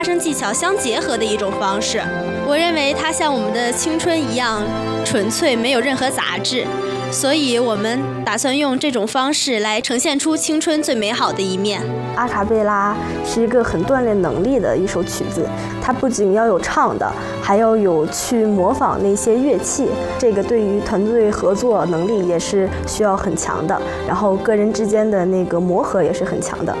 声技巧相结合的一种方式。我认为它像我们的青春一样纯粹，没有任何杂质，所以我们打算用这种方式来呈现出青春最美好的一面。 阿卡贝拉是一个很锻炼能力的一首曲子，它不仅要有唱的，还要有去模仿那些乐器，这个对于团队合作能力也是需要很强的，然后个人之间的那个磨合也是很强的。